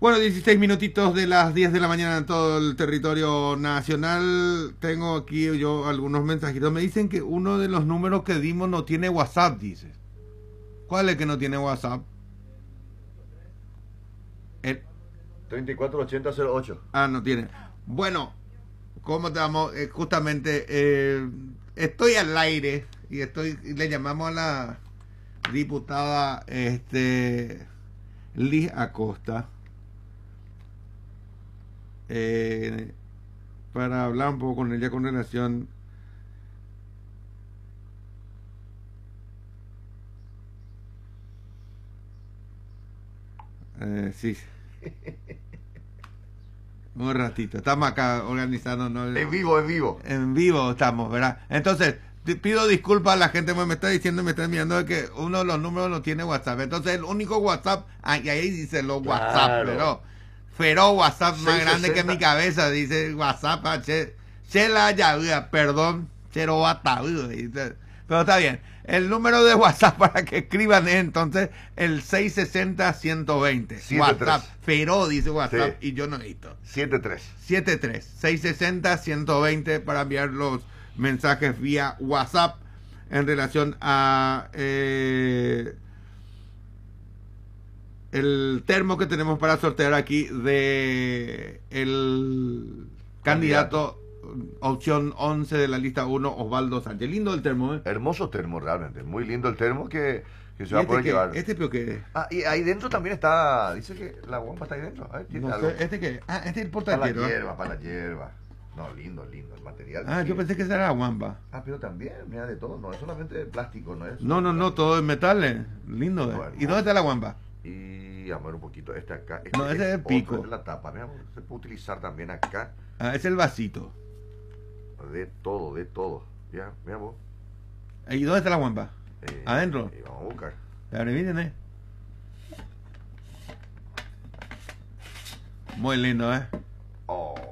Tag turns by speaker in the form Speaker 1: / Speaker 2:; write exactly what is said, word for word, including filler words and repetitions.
Speaker 1: Bueno, dieciséis minutitos de las diez de la mañana en todo el territorio nacional. Tengo aquí yo algunos mensajitos. Me dicen que uno de los números que dimos no tiene WhatsApp, dice. ¿Cuál es que no tiene WhatsApp? El...
Speaker 2: treinta y cuatro ochenta cero ocho.
Speaker 1: Ah, no tiene. Bueno, ¿cómo estamos? Eh, justamente eh, estoy al aire y estoy y le llamamos a la diputada este, Liz Acosta. Eh, para hablar un poco con ella con relación eh, sí un ratito estamos acá organizando, ¿no?
Speaker 2: En vivo, en vivo.
Speaker 1: En vivo estamos, ¿verdad? Entonces pido disculpas a la gente, me está diciendo, me está enviando de que uno de los números no tiene WhatsApp. Entonces el único WhatsApp, ahí, ahí dice los
Speaker 2: Claro.
Speaker 1: WhatsApp, pero Feroz WhatsApp más
Speaker 2: seiscientos
Speaker 1: grande que mi cabeza, dice WhatsApp, che, che la llave, perdón, chero WhatsApp, pero está bien. El número de WhatsApp para que escriban es entonces el seis sesenta ciento veinte. WhatsApp, Feroz dice WhatsApp, sí. Y yo no he visto.
Speaker 2: setenta y tres.
Speaker 1: setenta y tres, seiscientos sesenta ciento veinte para enviar los mensajes vía WhatsApp en relación a eh, el termo que tenemos para sortear aquí de el candidato, candidato opción once de la lista uno, Osvaldo Sánchez. Lindo el termo, ¿eh?
Speaker 2: Hermoso termo, realmente. Muy lindo el termo que, que se va a
Speaker 1: este
Speaker 2: poder
Speaker 1: qué?
Speaker 2: llevar.
Speaker 1: ¿Este pero qué es?
Speaker 2: Ah, y ahí dentro también está. Dice que la guampa está ahí dentro. Ahí tiene
Speaker 1: No
Speaker 2: algo.
Speaker 1: sé, ¿este qué? Ah, este es el
Speaker 2: Para la
Speaker 1: portachero.
Speaker 2: hierba, para la hierba. No, lindo, lindo. El material.
Speaker 1: Ah,
Speaker 2: sí.
Speaker 1: yo pensé que esa era la guampa.
Speaker 2: Ah, pero también, mira, de todo. No es solamente plástico, no es.
Speaker 1: No, no, no, todo es metal. Eh. Lindo. Eh.
Speaker 2: Bueno,
Speaker 1: ¿Y dónde está la guampa?
Speaker 2: Y a ver un poquito. Este acá. Este
Speaker 1: No, ese es el
Speaker 2: otro,
Speaker 1: pico.
Speaker 2: esta es la tapa. Mira, se puede utilizar también acá.
Speaker 1: Ah, es el vasito.
Speaker 2: De todo, de todo. Ya, mira vos.
Speaker 1: ¿Y dónde está la guampa?
Speaker 2: Eh,
Speaker 1: Adentro.
Speaker 2: Y vamos a buscar.
Speaker 1: Miren, eh. Muy lindo, eh.
Speaker 2: Oh.